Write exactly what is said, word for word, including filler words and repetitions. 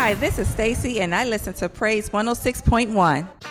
Hi, this is Stacy, and I listen to Praise one oh six point one.